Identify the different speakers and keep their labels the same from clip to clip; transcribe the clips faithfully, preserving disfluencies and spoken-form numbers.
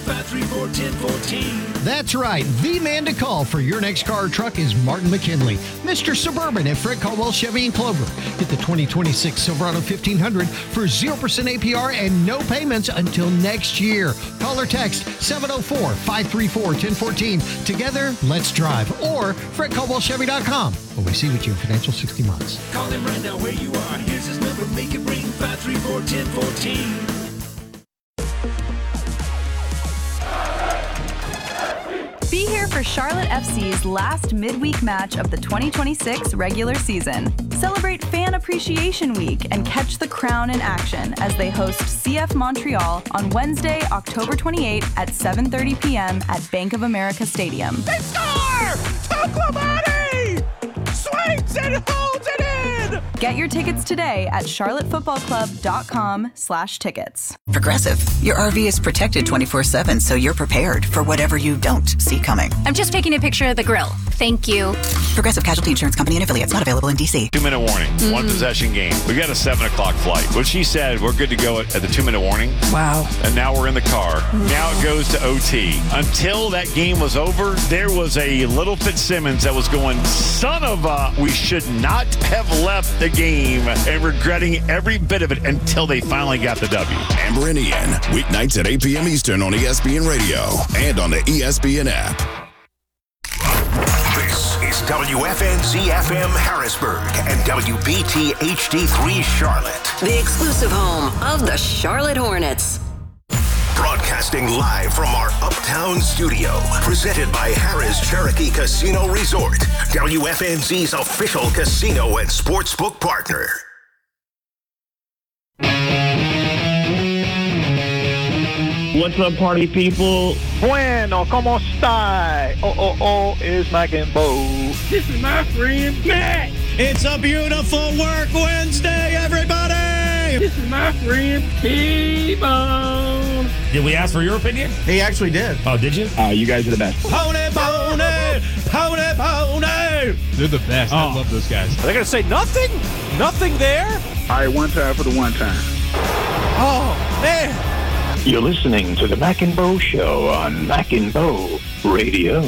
Speaker 1: five three four, one zero one four.
Speaker 2: That's right. The man to call for your next car or truck is Martin McKinley, Mister Suburban at Fred Caldwell Chevy in Clover. Get the twenty twenty-six Silverado fifteen hundred for zero percent A P R and no payments until next year. Call or text seven oh four, five three four, one zero one four. Together, let's drive. Or fred caldwell chevy dot com. We'll be see with you in financial sixty months.
Speaker 1: Call him right now where you are. Here's his number. Make it ring. five three four, one zero one four.
Speaker 3: Be here for Charlotte F C's last midweek match of the twenty twenty-six regular season. Celebrate Fan Appreciation Week and catch the Crown in action as they host C F Montreal on Wednesday, October twenty-eighth at seven thirty p.m. at Bank of America Stadium.
Speaker 4: They score! Toklamani! Swings and holds it in!
Speaker 3: Get your tickets today at charlotte football club dot com slash tickets.
Speaker 5: Progressive, your R V is protected twenty-four seven, so you're prepared for whatever you don't see coming.
Speaker 6: I'm just taking a picture of the grill. Thank you.
Speaker 5: Progressive Casualty Insurance Company and affiliates, not available in D C.
Speaker 7: Two-minute warning, mm-hmm. one possession game. We got a seven o'clock flight. What she said, we're good to go at, at the two-minute warning.
Speaker 5: Wow.
Speaker 7: And now we're in the car. Mm-hmm. Now it goes to O T. Until that game was over, there was a little Fitzsimmons that was going, son of a, we should not have left the game, and regretting every bit of it until they finally got the W.
Speaker 8: Amber and Ian, weeknights at eight p.m. Eastern on E S P N Radio and on the E S P N app.
Speaker 9: This is W F N Z F M Harrisburg and W B T H D three Charlotte.
Speaker 10: The exclusive home of the Charlotte Hornets.
Speaker 9: Broadcasting live from our Uptown studio. Presented by Harrah's Cherokee Casino Resort. W F N Z's official casino and sportsbook partner.
Speaker 11: What's up, party people?
Speaker 12: Bueno, ¿cómo está? Oh, oh, oh, is Mac and Bo.
Speaker 13: This is my friend, Mac.
Speaker 14: It's a beautiful work Wednesday, everybody.
Speaker 13: This is my friend, T-Bone.
Speaker 15: Did we ask for your opinion?
Speaker 16: He actually did.
Speaker 15: Oh, did you?
Speaker 11: Uh, you guys are the best.
Speaker 14: Pony, pony, pony, pony.
Speaker 17: They're the best. Oh. I love those guys.
Speaker 12: Are they going to say nothing? Nothing there?
Speaker 11: All right, one time for the one time.
Speaker 12: Oh, man.
Speaker 18: You're listening to the Mac and Bo Show on Mac and Bo Radio.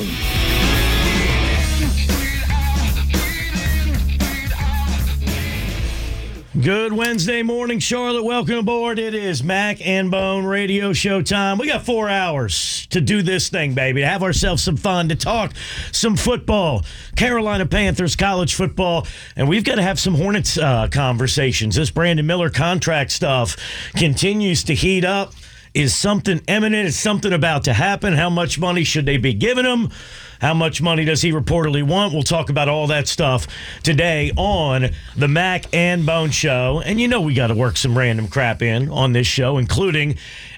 Speaker 14: Good Wednesday morning, Charlotte. Welcome aboard. It is Mac and Bone Radio Show time. We got four hours to do this thing, baby, to have ourselves some fun, to talk some football, Carolina Panthers, college football, and we've got to have some Hornets uh, conversations. This Brandon Miller contract stuff continues to heat up. Is something imminent? Is something about to happen? How much money should they be giving him? How much money does he reportedly want? We'll talk about all that stuff today on the Mac and Bone Show. And you know we got to work some random crap in on this show, including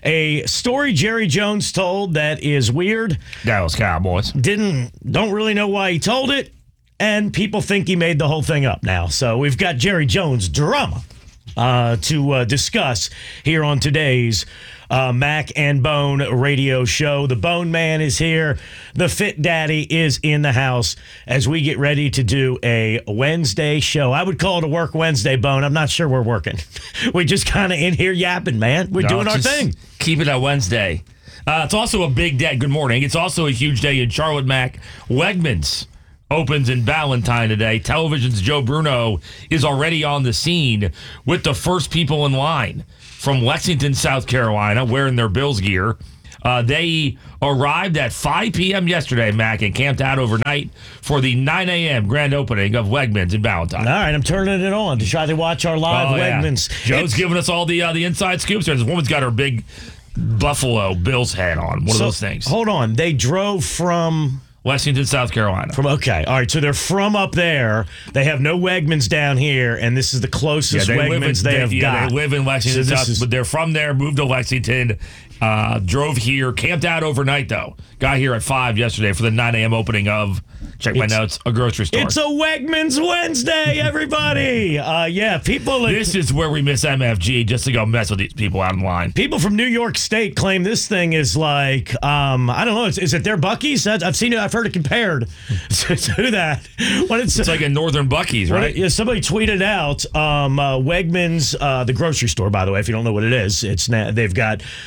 Speaker 14: a story Jerry Jones told that is weird.
Speaker 15: Dallas Cowboys.
Speaker 14: Didn't, don't really know why he told it, and people think he made the whole thing up now. So we've got Jerry Jones drama uh, to uh, discuss here on today's Uh, Mac and Bone Radio Show. The Bone Man is here. The Fit Daddy is in the house as we get ready to do a Wednesday show. I would call it a work Wednesday, Bone. I'm not sure we're working. We're just kind of in here yapping, man. We're no, doing our thing.
Speaker 15: Keep it a Wednesday. Uh, it's also a big day. Good morning. It's also a huge day in Charlotte, Mac. Wegmans opens in Valentine today. Television's Joe Bruno is already on the scene with the first people in line from Lexington, South Carolina, wearing their Bills gear. Uh, they arrived at five p.m. yesterday, Mac, and camped out overnight for the nine a.m. grand opening of Wegmans in Valentine.
Speaker 14: All right, I'm turning it on to try to watch our live oh, Wegmans.
Speaker 15: Yeah. Joe's it's, giving us all the uh, the inside scoops. This woman's got her big Buffalo Bills hat on, one so, of those things.
Speaker 14: Hold on. They drove from
Speaker 15: Lexington, South Carolina.
Speaker 14: From okay, all right. So they're from up there. They have no Wegmans down here, and this is the closest yeah, they Wegmans in, they, they have
Speaker 15: yeah,
Speaker 14: got.
Speaker 15: They live in Lexington, so South,
Speaker 14: is,
Speaker 15: but they're from there. Moved to Lexington, uh, drove here, camped out overnight though. Got here at five yesterday for the nine a.m. opening of. Check my notes. A grocery store.
Speaker 14: It's a Wegmans Wednesday, everybody. uh, yeah, people. Like,
Speaker 15: this is where we miss M F G just to go mess with these people out in line.
Speaker 14: People from New York State claim this thing is like, um, I don't know. Is, is it their Buc-ee's? I've seen it. I've heard it compared to, to that.
Speaker 15: When it's, it's like a Northern Buc-ee's, right?
Speaker 14: It, yeah, somebody tweeted out um, uh, Wegmans, uh, the grocery store. By the way, if you don't know what it is, it's they've got um,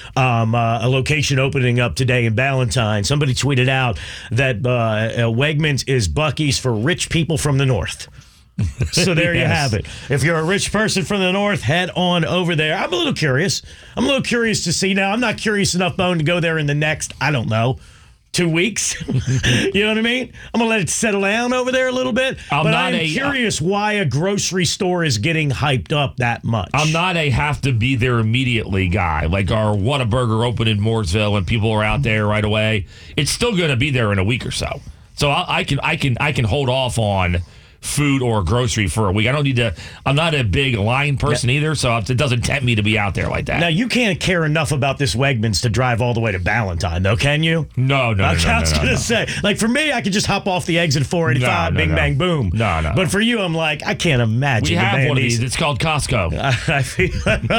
Speaker 14: um, uh, a location opening up today in Ballantyne. Somebody tweeted out that uh, uh, Wegmans is Buc-ee's for rich people from the north. So there yes. you have it. If you're a rich person from the north, head on over there. I'm a little curious. I'm a little curious to see. Now, I'm not curious enough, Bone, to go there in the next, I don't know, two weeks. You know what I mean? I'm going to let it settle down over there a little bit. I'm but I'm a, curious why a grocery store is getting hyped up that much.
Speaker 15: I'm not a have to be there immediately guy. Like our Whataburger opened in Mooresville and people are out there right away. It's still going to be there in a week or so. So I, I can I can I can hold off on food or grocery for a week. I don't need to. I'm not a big line person yeah. either, so it doesn't tempt me to be out there like that.
Speaker 14: Now, you can't care enough about this Wegmans to drive all the way to Ballantyne, though, can you?
Speaker 15: No, no, no, no,
Speaker 14: I was
Speaker 15: no, no,
Speaker 14: going to
Speaker 15: no.
Speaker 14: say, like, for me, I could just hop off the exit at four eighty-five,
Speaker 15: no, no,
Speaker 14: bing,
Speaker 15: no.
Speaker 14: bang, boom.
Speaker 15: No, no.
Speaker 14: But for you, I'm like, I can't imagine.
Speaker 15: We have one of
Speaker 14: these.
Speaker 15: these. It's called Costco.
Speaker 14: I feel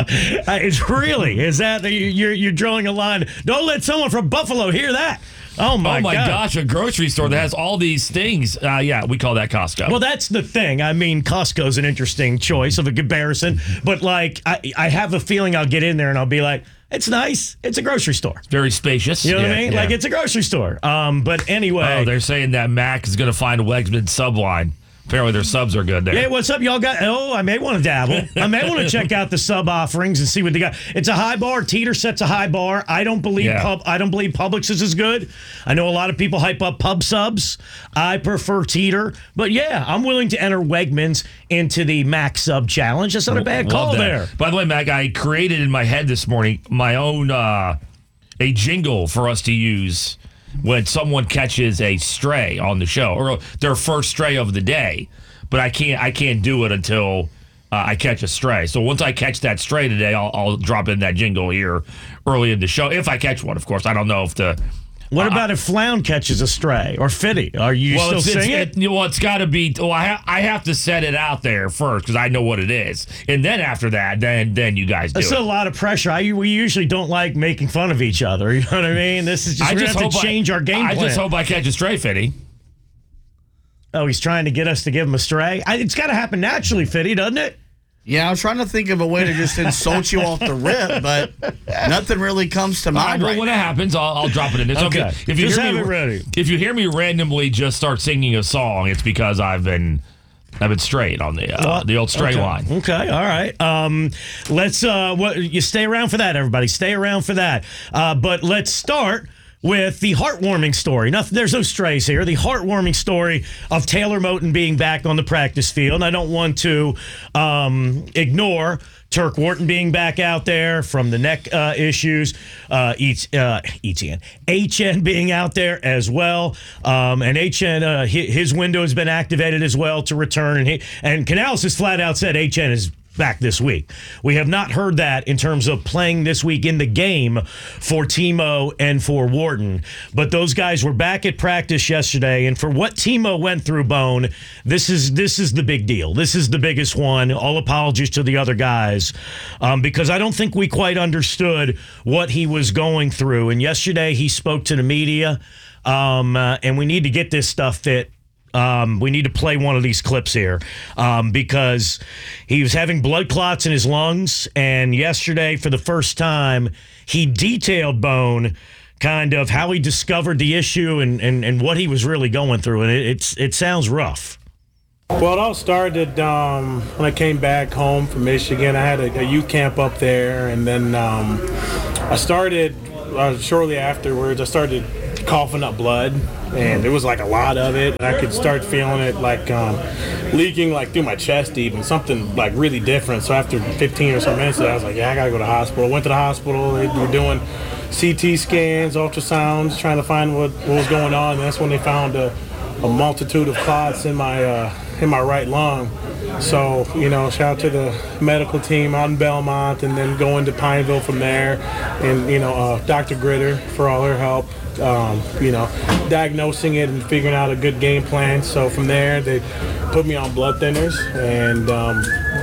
Speaker 14: it's really is that you're you're drawing a line? Don't let someone from Buffalo hear that. Oh, my,
Speaker 15: oh my
Speaker 14: God.
Speaker 15: gosh, a grocery store that has all these things. Uh, yeah, we call that Costco.
Speaker 14: Well, that's the thing. I mean, Costco's an interesting choice of a comparison. But, like, I, I have a feeling I'll get in there and I'll be like, it's nice. It's a grocery store.
Speaker 15: Very spacious.
Speaker 14: You know
Speaker 15: yeah,
Speaker 14: what I mean?
Speaker 15: Yeah.
Speaker 14: Like, it's a grocery store. Um, But anyway.
Speaker 15: Oh, they're saying that Mac is going to find a Wegmans sub line. Apparently their subs are good there.
Speaker 14: Hey, what's up, y'all? Got? Oh, I may want to dabble. I may want to check out the sub offerings and see what they got. It's a high bar. Teeter sets a high bar. I don't believe
Speaker 15: yeah.
Speaker 14: pub. I don't believe Publix is as good. I know a lot of people hype up pub subs. I prefer Teeter, but yeah, I'm willing to enter Wegmans into the Mac sub challenge. That's not a bad call there.
Speaker 15: By the way, Mac, I created in my head this morning my own uh, a jingle for us to use when someone catches a stray on the show or their first stray of the day, but I can't I can't do it until uh, I catch a stray. So once I catch that stray today, I'll, I'll drop in that jingle here early in the show if I catch one. Of course, I don't know if the.
Speaker 14: What
Speaker 15: uh,
Speaker 14: about if Flound catches a stray or Fitty? Are you
Speaker 15: well,
Speaker 14: still
Speaker 15: it's,
Speaker 14: singing
Speaker 15: it's,
Speaker 14: it?
Speaker 15: it? Well, it's got to be. Well, I, ha- I have to set it out there first because I know what it is, and then after that, then then you guys do
Speaker 14: That's
Speaker 15: it.
Speaker 14: a lot of pressure. I we usually don't like making fun of each other. You know what I mean? This is just
Speaker 15: I
Speaker 14: we
Speaker 15: just
Speaker 14: have to
Speaker 15: hope
Speaker 14: change
Speaker 15: I,
Speaker 14: our game
Speaker 15: I
Speaker 14: plan.
Speaker 15: just hope I catch a stray, Fitty.
Speaker 14: Oh, he's trying to get us to give him a stray. I, it's got to happen naturally, Fitty, doesn't it?
Speaker 16: Yeah, I was trying to think of a way to just insult you off the rip, but nothing really comes to mind.
Speaker 15: Well,
Speaker 16: right
Speaker 15: when
Speaker 16: now.
Speaker 15: it happens, I'll, I'll drop it in. It's
Speaker 14: okay.
Speaker 15: okay. If you
Speaker 14: just
Speaker 15: hear
Speaker 14: have
Speaker 15: me,
Speaker 14: it ready.
Speaker 15: If you hear me randomly just start singing a song, it's because I've been I've been straight on the uh, the old straight
Speaker 14: okay.
Speaker 15: line.
Speaker 14: Okay, all right. Um, let's uh, what you stay around for that, everybody. Stay around for that. Uh, but let's start with the heartwarming story. Now, there's no strays here. The heartwarming story of Taylor Moton being back on the practice field. And I don't want to um, ignore Turk Wharton being back out there from the neck uh, issues. Uh, E- uh, E T N. H N being out there as well. Um, and H N, uh, his window has been activated as well to return. And, he, and Canales has flat out said H N is back this week. We have not heard that in terms of playing this week in the game for Timo and for Wharton. But those guys were back at practice yesterday, and for what Timo went through, Bone, this is this is the big deal. This is the biggest one. All apologies to the other guys, um, because I don't think we quite understood what he was going through. And yesterday he spoke to the media, um, uh, and we need to get this stuff fit. Um, we need to play one of these clips here um, because he was having blood clots in his lungs. And yesterday, for the first time, he detailed, Bone, kind of how he discovered the issue and, and, and what he was really going through. And it, it's it sounds rough.
Speaker 12: Well, it all started um, when I came back home from Michigan. I had a, a youth camp up there. And then um, I started, uh, shortly afterwards, I started coughing up blood, and it was like a lot of it, and I could start feeling it like um, leaking like through my chest, even something like really different. So after fifteen or so minutes, I was like, yeah, I gotta go to the hospital. Went to the hospital. They were doing C T scans, ultrasounds, trying to find what, what was going on. And that's when they found a, a multitude of clots in my uh, in my right lung. So, you know, shout out to the medical team out in Belmont, and then going to Pineville from there, and, you know, uh, Doctor Gritter for all her help. Um, you know, diagnosing it and figuring out a good game plan. So from there, they put me on blood thinners, and um,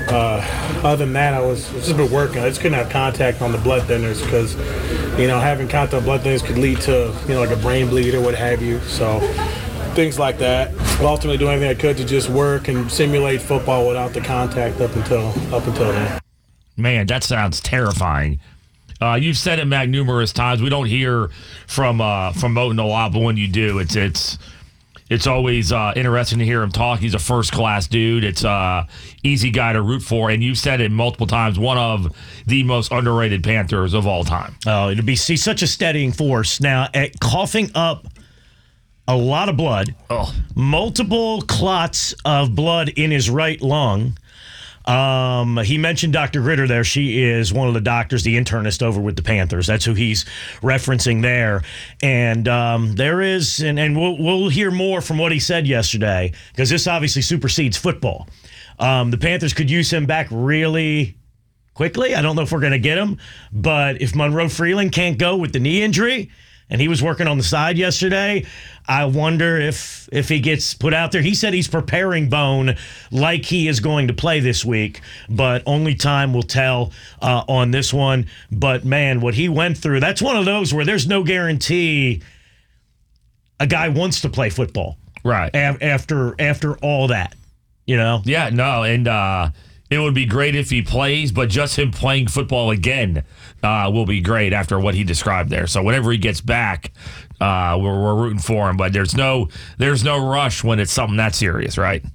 Speaker 12: uh, other than that, I was just been working. I just couldn't have contact on the blood thinners because, you know, having contact on blood thinners could lead to, you know, like a brain bleed or what have you. So things like that. I'll ultimately do anything I could to just work and simulate football without the contact up until up until then.
Speaker 15: Man, that sounds terrifying. Uh, you've said it, Mac, numerous times. We don't hear from uh, from Moton a lot, but when you do, it's it's it's always uh, interesting to hear him talk. He's a first class dude. It's uh easy guy to root for, and you've said it multiple times. One of the most underrated Panthers of all time.
Speaker 14: Oh, it'll be see such a steadying force now. At coughing up a lot of blood,
Speaker 15: oh.
Speaker 14: multiple clots of blood in his right lung. Um, he mentioned Doctor Gritter there. She is one of the doctors, the internist over with the Panthers. That's who he's referencing there. And um, there is, and, and we'll, we'll hear more from what he said yesterday, because this obviously supersedes football. Um, the Panthers could use him back really quickly. I don't know if we're going to get him, but if Monroe Freeland can't go with the knee injury, and he was working on the side yesterday, I wonder if if he gets put out there. He said he's preparing Bone like he is going to play this week, but only time will tell uh, on this one. But, man, what he went through, that's one of those where there's no guarantee a guy wants to play football.
Speaker 15: Right.
Speaker 14: After, after all that, you know?
Speaker 15: Yeah, no, and uh, it would be great if he plays, but just him playing football again uh, will be great after what he described there. So whenever he gets back, uh, we're, we're rooting for him. But there's no there's no rush when it's something that serious, right?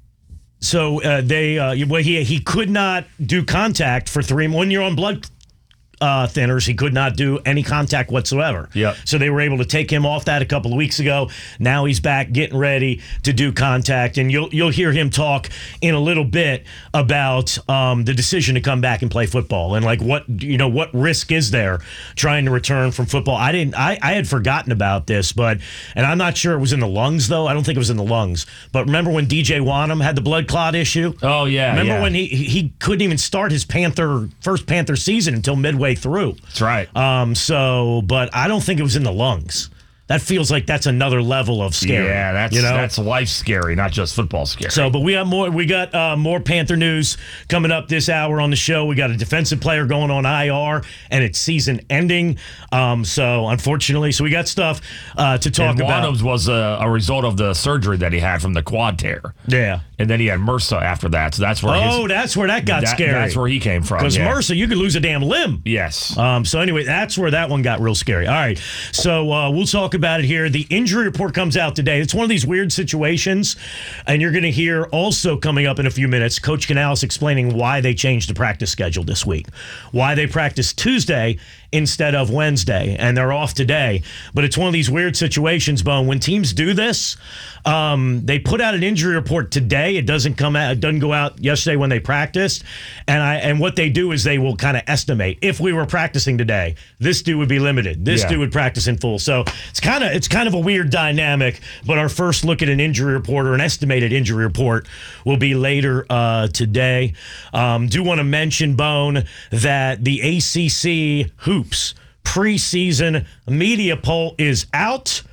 Speaker 14: So uh, they uh, well, he he could not do contact for three. When you're on blood uh, thinners, he could not do any contact whatsoever.
Speaker 15: Yep.
Speaker 14: So they were able to take him off that a couple of weeks ago. Now he's back getting ready to do contact, and you'll you'll hear him talk in a little bit about um, the decision to come back and play football and like what you know what risk is there trying to return from football. I didn't I, I had forgotten about this, but and I'm not sure it was in the lungs though. I don't think it was in the lungs. But remember when D J Wanham had the blood clot issue?
Speaker 15: Oh yeah.
Speaker 14: Remember
Speaker 15: yeah.
Speaker 14: when he he couldn't even start his Panther first Panther season until midway through.
Speaker 15: That's right.
Speaker 14: Um. So, but I don't think it was in the lungs. That feels like that's another level of scary.
Speaker 15: Yeah, that's
Speaker 14: you know?
Speaker 15: that's life scary, not just football scary.
Speaker 14: So, but we got more. We got uh, more Panther news coming up this hour on the show. We got a defensive player going on I R, and it's season ending. Um, so, unfortunately, so we got stuff uh, to talk
Speaker 15: and
Speaker 14: about.
Speaker 15: Wanham's was a, a result of the surgery that he had from the quad tear.
Speaker 14: Yeah,
Speaker 15: and then he had MRSA after that. So that's where.
Speaker 14: Oh,
Speaker 15: his,
Speaker 14: that's where that got
Speaker 15: that,
Speaker 14: scary.
Speaker 15: That's where he came from.
Speaker 14: Because
Speaker 15: yeah.
Speaker 14: MRSA, you could lose a damn limb.
Speaker 15: Yes.
Speaker 14: Um. So anyway, that's where that one got real scary. All right. So uh, we'll talk about it here. The injury report comes out today. It's one of these weird situations, and you're going to hear also coming up in a few minutes, Coach Canales explaining why they changed the practice schedule this week, why they practice Tuesday instead of Wednesday, and they're off today. But it's one of these weird situations, Bone. When teams do this, um, they put out an injury report today. It doesn't come out. It doesn't go out yesterday when they practiced. And I and what they do is they will kind of estimate. If we were practicing today, this dude would be limited. This
Speaker 15: yeah.
Speaker 14: dude would practice in full. So it's kind of it's kind of a weird dynamic. But our first look at an injury report or an estimated injury report will be later uh, today. Um, do want to mention, Bone, that the A C C Hoops preseason media poll is out.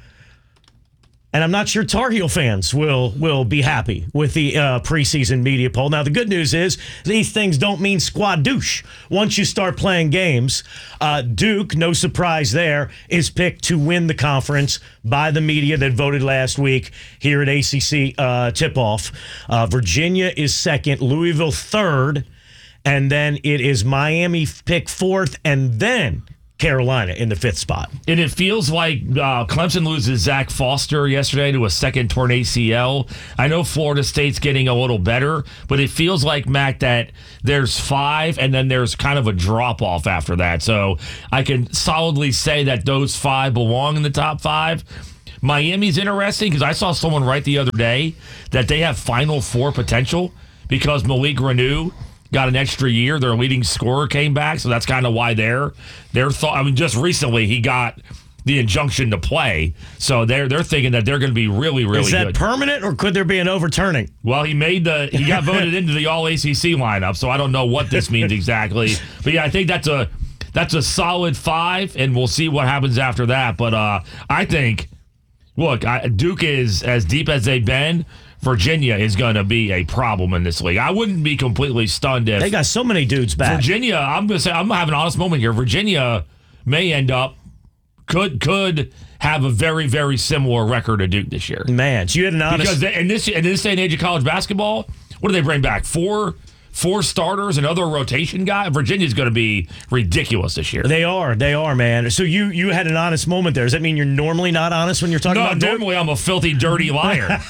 Speaker 14: And I'm not sure Tar Heel fans will will be happy with the uh, preseason media poll. Now, the good news is these things don't mean squad douche. Once you start playing games, uh, Duke, no surprise there, is picked to win the conference by the media that voted last week here at A C C uh, tip-off. Uh, Virginia is second, Louisville third, and then it is Miami picked fourth, and then Carolina in the fifth spot.
Speaker 15: And it feels like uh, Clemson loses Zach Foster yesterday to a second torn A C L. I know Florida State's getting a little better, but it feels like, Mac, that there's five and then there's kind of a drop-off after that. So I can solidly say that those five belong in the top five. Miami's interesting because I saw someone write the other day that they have Final Four potential because Malik Reneau got an extra year. Their leading scorer came back, so that's kind of why they're they're thought. I mean, just recently he got the injunction to play, so they're they're thinking that they're going to be really really
Speaker 14: Is that
Speaker 15: good.
Speaker 14: Permanent, or could there be an overturning?
Speaker 15: Well, he made the he got voted into the All A C C lineup, so I don't know what this means exactly. But yeah, I think that's a that's a solid five, and we'll see what happens after that. But uh, I think, look, I, Duke is as deep as they've been. Virginia is going to be a problem in this league. I wouldn't be completely stunned if
Speaker 14: they got so many dudes back.
Speaker 15: Virginia, I'm going to say, I'm going to have an honest moment here. Virginia may end up, could could have a very, very similar record to Duke this year.
Speaker 14: Man, so you had an honest...
Speaker 15: Because they, in, this, in this day and age of college basketball, what do they bring back? Four four starters, another rotation guy. Virginia's going to be ridiculous this year.
Speaker 14: They are. They are, man. So you you had an honest moment there. Does that mean you're normally not honest when you're talking
Speaker 15: no,
Speaker 14: about Duke?
Speaker 15: normally I'm a filthy, dirty liar. no,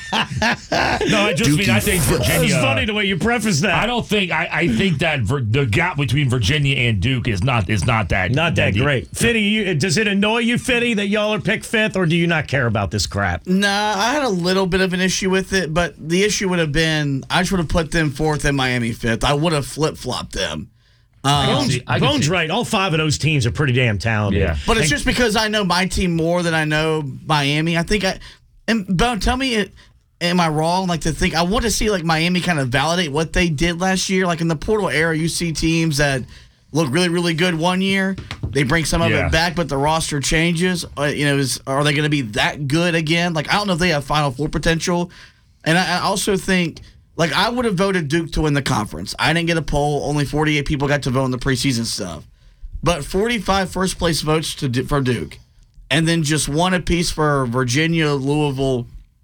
Speaker 15: I just
Speaker 14: Dookie
Speaker 15: mean I think Virginia.
Speaker 14: It's funny the way you preface that.
Speaker 15: I don't think I, I think that Vir, the gap between Virginia and Duke is not is not that
Speaker 14: not that,
Speaker 15: that
Speaker 14: great. Fitty, you, does it annoy you, Fitty, that y'all are picked fifth, or do you not care about this crap?
Speaker 16: Nah, I had a little bit of an issue with it, but the issue would have been I just would have put them fourth and Miami fifth. I would have flip flopped them. Um,
Speaker 14: Bones, Bones right. All five of those teams are pretty damn talented.
Speaker 15: Yeah.
Speaker 16: But it's just because I know my team more than I know Miami. I think I and Bone, tell me it. Am I wrong? Like to think I want to see like Miami kind of validate what they did last year. Like in the portal era, you see teams that look really, really good one year. They bring some of
Speaker 15: yeah.
Speaker 16: it back, but the roster changes. Uh, you know, is, are they going to be that good again? Like I don't know if they have Final Four potential. And I, I also think, like I would have voted Duke to win the conference. I didn't get a poll. Only forty-eight people got to vote in the preseason stuff. But forty-five first place votes to for Duke, and then just one apiece for Virginia, Louisville,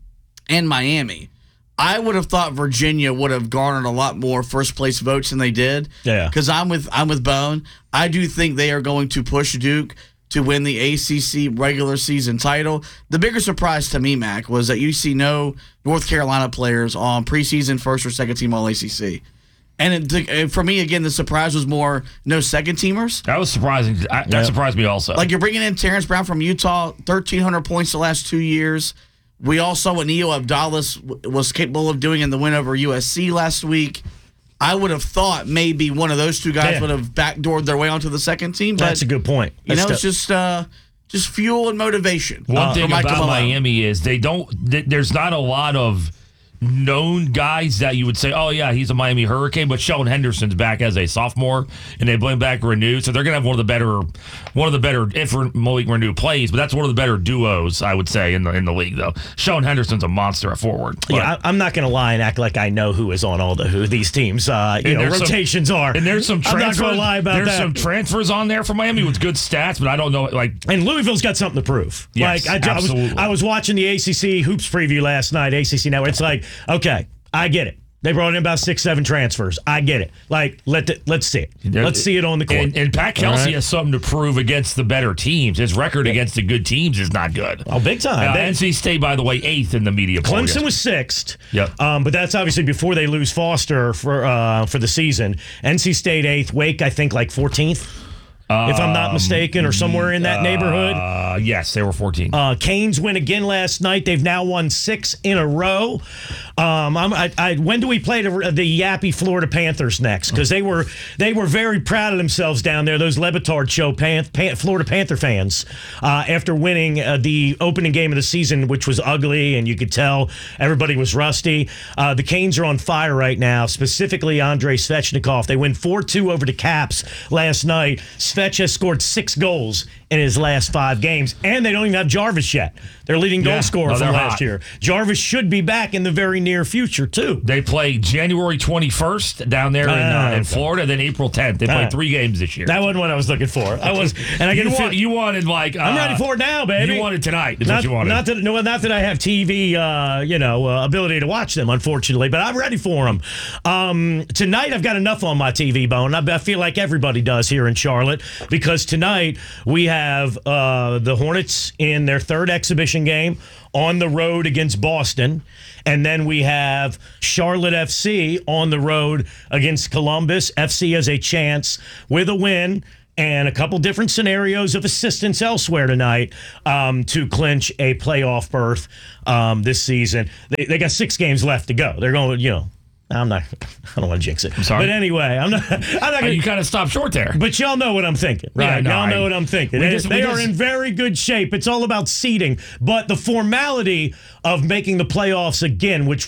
Speaker 16: and Miami. I would have thought Virginia would have garnered a lot more first place votes than they did.
Speaker 14: Yeah.
Speaker 16: Because I'm with I'm with Bone. I do think they are going to push Duke to win the A C C regular season title. The bigger surprise to me, Mac, was that you see no North Carolina players on preseason first or second team All A C C. And it, for me, again, the surprise was more no second teamers.
Speaker 15: That was surprising. I, that yeah. surprised me also.
Speaker 16: Like you're bringing in Terrence Brown from Utah, thirteen hundred points the last two years. We all saw what Neo Abdallah was capable of doing in the win over U S C last week. I would have thought maybe one of those two guys yeah. would have backdoored their way onto the second team. But,
Speaker 14: that's a good point.
Speaker 16: You
Speaker 14: That's
Speaker 16: know, it's just uh, just fuel and motivation.
Speaker 15: One
Speaker 16: uh,
Speaker 15: thing about Miami is they don't. Th- there's not a lot of known guys that you would say, oh yeah, he's a Miami Hurricane, but Sheldon Henderson's back as a sophomore, and they bring back Renew, so they're gonna have one of the better, one of the better if Malik Renew plays, but that's one of the better duos I would say in the in the league though. Sheldon Henderson's a monster at forward. But,
Speaker 14: yeah, I, I'm not gonna lie and act like I know who is on all the who these teams. Uh, you know, rotations
Speaker 15: some,
Speaker 14: are,
Speaker 15: and there's some transfers.
Speaker 14: I'm not gonna lie about
Speaker 15: there's
Speaker 14: that.
Speaker 15: some transfers on there for Miami with good stats, but I don't know like.
Speaker 14: And Louisville's got something to prove.
Speaker 15: Yes,
Speaker 14: like I,
Speaker 15: absolutely.
Speaker 14: I was, I was watching the A C C hoops preview last night. A C C Network. It's like okay. I get it. They brought in about six, seven transfers. I get it. Like, let the, let's see it. Let's see it on the court.
Speaker 15: And, and Pat Kelsey right. has something to prove against the better teams. His record yeah. against the good teams is not good.
Speaker 14: Oh, big time.
Speaker 15: Uh, N C State, by the way, eighth in the media poll.
Speaker 14: Clemson was sixth.
Speaker 15: Yep.
Speaker 14: Um, but that's obviously before they lose Foster for uh, for the season. N C State eighth. Wake, I think, like fourteenth. Um, if I'm not mistaken, or somewhere in that uh, neighborhood.
Speaker 15: Uh, yes, they were fourteen.
Speaker 14: Uh, Canes win again last night. They've now won six in a row. Um, I'm, I, I, when do we play the, the yappy Florida Panthers next? Because they were they were very proud of themselves down there. Those Le Batard show Pan, Pan, Florida Panther fans uh, after winning uh, the opening game of the season, which was ugly, and you could tell everybody was rusty. Uh, the Canes are on fire right now. Specifically, Andrei Svechnikov. They win four two over the Caps last night. Svetch has scored six goals in his last five games, and they don't even have Jarvis yet. Their leading goal
Speaker 15: yeah,
Speaker 14: scorer
Speaker 15: no,
Speaker 14: from last
Speaker 15: hot.
Speaker 14: year. Jarvis should be back in the very near future, too.
Speaker 15: They play January twenty-first down there in, uh, in Florida, then April tenth. They play uh, three games this year.
Speaker 14: That wasn't what I was looking for. I was, and I
Speaker 15: you,
Speaker 14: get
Speaker 15: want, you wanted like uh,
Speaker 14: I'm ready for it now, baby.
Speaker 15: You wanted tonight. Is
Speaker 14: not,
Speaker 15: what you wanted.
Speaker 14: Not that, no, not that I have T V, uh, you know, uh, ability to watch them, unfortunately, but I'm ready for them. Um, tonight, I've got enough on my T V, Bone. I, I feel like everybody does here in Charlotte, because tonight we have uh, the Hornets in their third exhibition game on the road against Boston. And then we have Charlotte F C on the road against Columbus. F C has a chance with a win and a couple different scenarios of assistance elsewhere tonight um, to clinch a playoff berth um, this season. They, they got six games left to go. They're going, you know, I'm not. I don't want to jinx it.
Speaker 15: I'm sorry.
Speaker 14: But anyway, I'm not. I'm not gonna,
Speaker 15: you kind of stopped short there.
Speaker 14: But y'all know what I'm thinking, right?
Speaker 15: Yeah, no,
Speaker 14: y'all know
Speaker 15: I,
Speaker 14: what I'm thinking.
Speaker 15: We
Speaker 14: They,
Speaker 15: just,
Speaker 14: they
Speaker 15: we
Speaker 14: are
Speaker 15: just,
Speaker 14: in very good shape. It's all about seeding, but the formality of making the playoffs again, which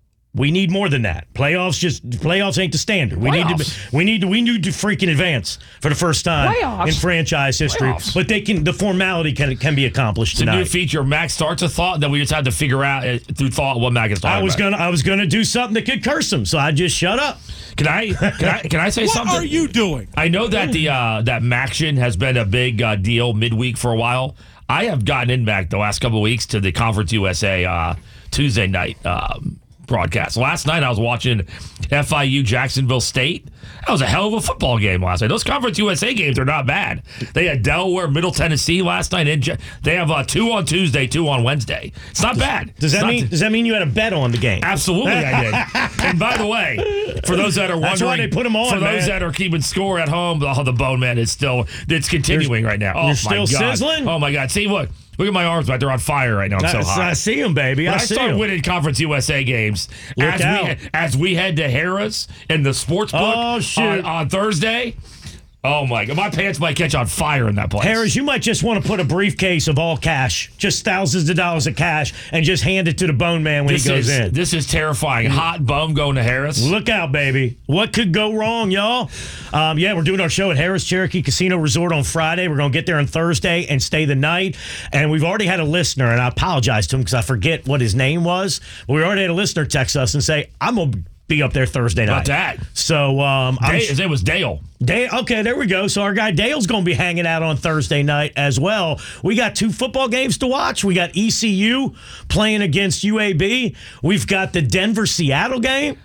Speaker 14: we need more than that. Playoffs just playoffs ain't the standard. We
Speaker 15: playoffs.
Speaker 14: need to. We need to. We need to freaking advance for the first time
Speaker 15: playoffs.
Speaker 14: in franchise history.
Speaker 15: Playoffs.
Speaker 14: But they can. The formality can can be accomplished
Speaker 15: it's
Speaker 14: tonight.
Speaker 15: a new feature. Mac starts a thought that we just had to figure out uh, through thought what Mac is talking
Speaker 14: I was
Speaker 15: about.
Speaker 14: gonna. I was gonna do something that could curse him, so I just shut up.
Speaker 15: Can I? Can I? Can I say
Speaker 4: what
Speaker 15: something?
Speaker 4: What are you doing?
Speaker 15: I know that the uh, that Maction has been a big uh, deal midweek for a while. I have gotten in back the last couple of weeks to the Conference U S A uh, Tuesday night. Um, broadcast. Last night I was watching F I U Jacksonville State. That was a hell of a football game last night. Those Conference U S A games are not bad. They had Delaware, Middle Tennessee last night. And they have uh, two on Tuesday, two on Wednesday. It's not bad.
Speaker 14: Does that
Speaker 15: It's
Speaker 14: mean
Speaker 15: not,
Speaker 14: Does that mean you had a bet on the game?
Speaker 15: Absolutely, I did. And by the way, for those that are wondering,
Speaker 14: That's why they put them on,
Speaker 15: for those
Speaker 14: man.
Speaker 15: that are keeping score at home, oh, the Bone Man is still it's continuing
Speaker 14: You're-
Speaker 15: right now. Oh
Speaker 14: you're
Speaker 15: my
Speaker 14: still
Speaker 15: God!
Speaker 14: sizzling?
Speaker 15: Oh my God! See, look, look at my arms, right? They're on fire right now. I'm so
Speaker 14: I,
Speaker 15: hot.
Speaker 14: I see them, baby.
Speaker 15: When
Speaker 14: I,
Speaker 15: I,
Speaker 14: see
Speaker 15: start
Speaker 14: 'em.
Speaker 15: winning Conference U S A games,
Speaker 14: Look
Speaker 15: as
Speaker 14: out.
Speaker 15: we as we head to Harrah's in the sports book
Speaker 14: Oh, shoot.
Speaker 15: on, on Thursday. Oh my God, my pants might catch on fire in that place.
Speaker 14: Harris, you might just want to put a briefcase of all cash, just thousands of dollars of cash, and just hand it to the Bone Man when
Speaker 15: this
Speaker 14: he goes
Speaker 15: is,
Speaker 14: in.
Speaker 15: This is terrifying. Hot bum going to Harris.
Speaker 14: Look out, baby. What could go wrong, y'all? Um, yeah, we're doing our show at Harris Cherokee Casino Resort on Friday. We're going to get there on Thursday and stay the night. And we've already had a listener, and I apologize to him because I forget what his name was. But we already had a listener text us and say, I'm going to be up there Thursday night.
Speaker 15: About that.
Speaker 14: So, um, I'm,
Speaker 15: Dale, his name was Dale.
Speaker 14: Dale, okay, there we go. So our guy Dale's going to be hanging out on Thursday night as well. We got two football games to watch. We got E C U playing against U A B. We've got the Denver-Seattle game.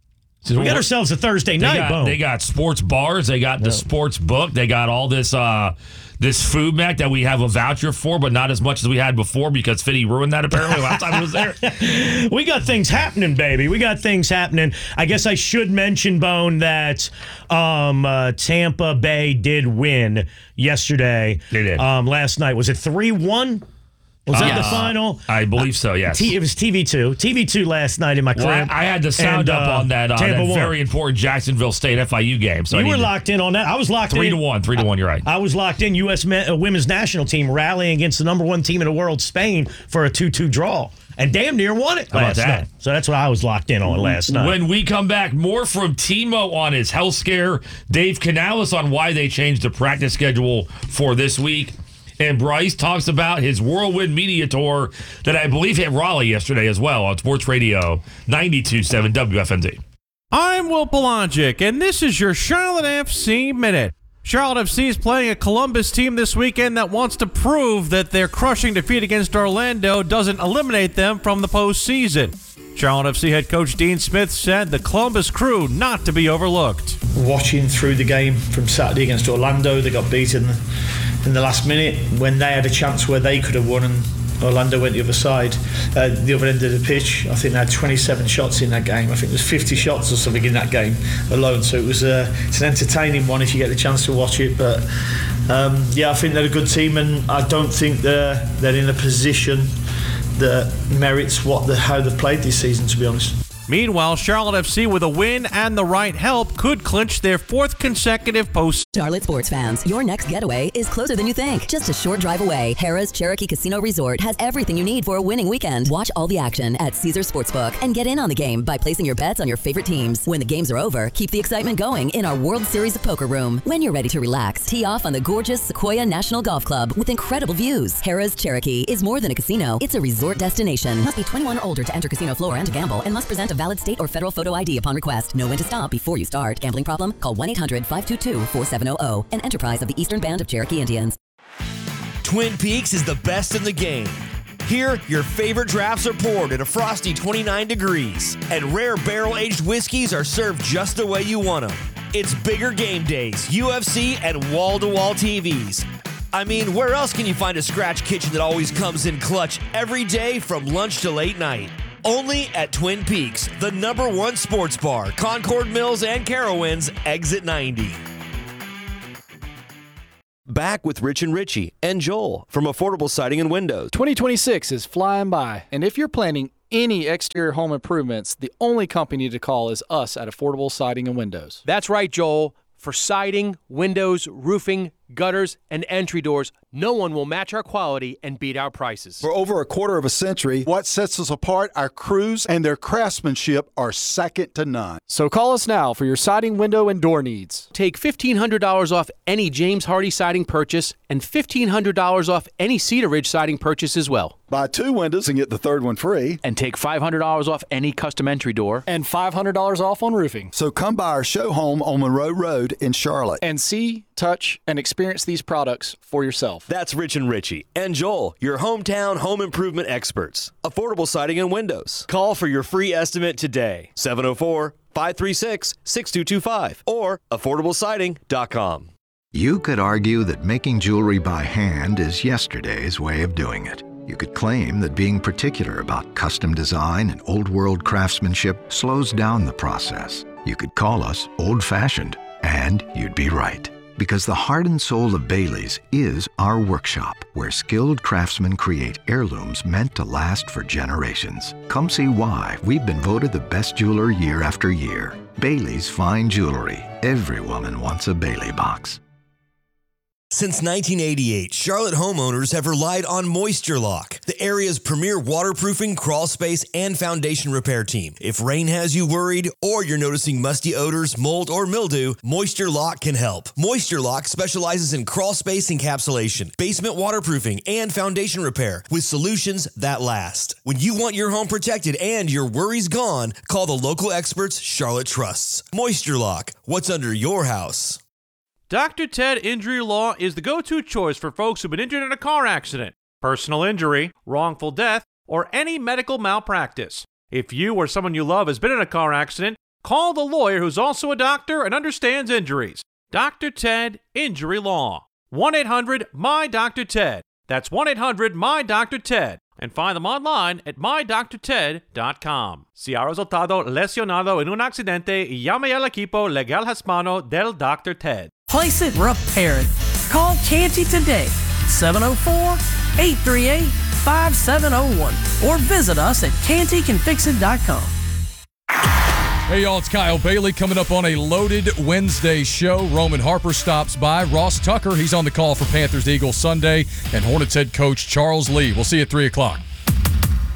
Speaker 14: So we got ourselves a Thursday
Speaker 15: They
Speaker 14: night.
Speaker 15: got,
Speaker 14: boom.
Speaker 15: they got sports bars. They got the sports book. They got all this uh, this food, Mac, that we have a voucher for, but not as much as we had before because Fitty ruined that apparently last time he was there.
Speaker 14: We got things happening, baby. We got things happening. I guess I should mention, Bone, that um, uh, Tampa Bay did win yesterday.
Speaker 15: They did.
Speaker 14: Um, last night. Was it three one? Was that
Speaker 15: Uh,
Speaker 14: the final?
Speaker 15: I believe so, yes.
Speaker 14: T- it was T V two. T V two last night in my crib.
Speaker 15: Well, I, I had the sound
Speaker 14: And,
Speaker 15: up
Speaker 14: uh,
Speaker 15: on that, uh,
Speaker 14: Tampa
Speaker 15: that
Speaker 14: won.
Speaker 15: very important Jacksonville State F I U game. So I
Speaker 14: you were
Speaker 15: need to-
Speaker 14: locked in on that. I was locked
Speaker 15: Three
Speaker 14: in.
Speaker 15: to one. Three to one, you're right.
Speaker 14: I was locked in. U S men, uh, women's national team rallying against the number one team in the world, Spain, for a two two draw. And damn near won it
Speaker 15: How about
Speaker 14: last
Speaker 15: that?
Speaker 14: night. So that's what I was locked in on last night.
Speaker 15: When we come back, more from Timo on his health scare, Dave Canales on why they changed the practice schedule for this week, and Bryce talks about his whirlwind media tour that I believe hit Raleigh yesterday as well on Sports Radio ninety-two point seven W F M Z.
Speaker 19: I'm Will Polonjic, and this is your Charlotte F C Minute. Charlotte F C is playing a Columbus team this weekend that wants to prove that their crushing defeat against Orlando doesn't eliminate them from the postseason. Charlotte F C head coach Dean Smith said the Columbus crew not to be overlooked.
Speaker 20: Watching through the game from Saturday against Orlando, they got beaten in the last minute when they had a chance where they could have won and Orlando went the other side, uh, the other end of the pitch. I think they had twenty-seven shots in that game. I think there's fifty shots or something in that game alone. So it was uh, it's an entertaining one if you get the chance to watch it. But um, yeah, I think they're a good team, and I don't think they're they're in a position that merits what the how they've played this season, to be honest.
Speaker 19: Meanwhile, Charlotte F C with a win and the right help could clinch their fourth consecutive post.
Speaker 21: Charlotte sports fans, your next getaway is closer than you think. Just a short drive away, Harrah's Cherokee Casino Resort has everything you need for a winning weekend. Watch all the action at Caesar Sportsbook and get in on the game by placing your bets on your favorite teams. When the games are over, keep the excitement going in our World Series of Poker room. When you're ready to relax, tee off on the gorgeous Sequoia National Golf Club with incredible views. Harrah's Cherokee is more than a casino, it's a resort destination. Must be twenty-one or older to enter casino floor and to gamble, and must present a valid state or federal photo I D upon request. Know when to stop before you start. Gambling problem? Call one eight hundred five two two four seven zero zero. An enterprise of the Eastern Band of Cherokee Indians.
Speaker 22: Twin Peaks is the best in the game. Here, your favorite drafts are poured at a frosty twenty-nine degrees, and rare barrel-aged whiskeys are served just the way you want them. It's bigger game days, U F C, and wall-to-wall T Vs. I mean, where else can you find a scratch kitchen that always comes in clutch every day from lunch to late night? Only at Twin Peaks, the number one sports bar, Concord Mills and Carowinds, exit ninety.
Speaker 23: Back with Rich and Richie and Joel from Affordable Siding and Windows.
Speaker 24: twenty twenty-six is flying by, and if you're planning any exterior home improvements, the only company to call is us at Affordable Siding and Windows.
Speaker 25: That's right, Joel. For siding, windows, roofing, gutters, and entry doors, no one will match our quality and beat our prices.
Speaker 26: For over a quarter of a century, what sets us apart, our crews and their craftsmanship are second to none.
Speaker 24: So call us now for your siding, window, and door needs.
Speaker 25: Take fifteen hundred dollars off any James Hardy siding purchase and fifteen hundred dollars off any Cedar Ridge siding purchase as well.
Speaker 26: Buy two windows and get the third one free.
Speaker 25: And take five hundred dollars off any custom entry door.
Speaker 24: And five hundred dollars off on roofing.
Speaker 26: So come by our show home on Monroe Road in Charlotte.
Speaker 24: And see, touch and experience these products for yourself.
Speaker 23: That's Rich and Richie and Joel, your hometown home improvement experts. Affordable Siding and Windows. Call for your free estimate today. seven oh four, five three six, six two two five or affordable siding dot com.
Speaker 1: You could argue that making jewelry by hand is yesterday's way of doing it. You could claim that being particular about custom design and old-world craftsmanship slows down the process. You could call us old-fashioned, and you'd be right. Because the heart and soul of Bailey's is our workshop, where skilled craftsmen create heirlooms meant to last for generations. Come see why we've been voted the best jeweler year after year. Bailey's Fine Jewelry. Every woman wants a Bailey box.
Speaker 22: Since nineteen eighty-eight, Charlotte homeowners have relied on Moisture Lock, the area's premier waterproofing, crawl space, and foundation repair team. If rain has you worried or you're noticing musty odors, mold, or mildew, Moisture Lock can help. Moisture Lock specializes in crawl space encapsulation, basement waterproofing, and foundation repair with solutions that last. When you want your home protected and your worries gone, call the local experts Charlotte trusts. Moisture Lock, what's under your house?
Speaker 19: Doctor Ted Injury Law is the go-to choice for folks who've been injured in a car accident, personal injury, wrongful death, or any medical malpractice. If you or someone you love has been in a car accident, call the lawyer who's also a doctor and understands injuries. Doctor Ted Injury Law. one eight hundred M Y D R Ted. That's one eight hundred M Y D R Ted. And find them online at my doctor ted dot com. Si ha resultado lesionado en un accidente, llame al equipo legal hispano del Doctor Ted.
Speaker 2: Place it, repair it. Call Canty today, seven oh four, eight three eight, five seven oh one, or visit us at canty can fix it dot com.
Speaker 3: Hey y'all, it's Kyle Bailey coming up on a loaded Wednesday show. Roman Harper stops by. Ross Tucker, he's on the call for Panthers Eagles Sunday, and Hornets head coach Charles Lee. We'll see you at three o'clock.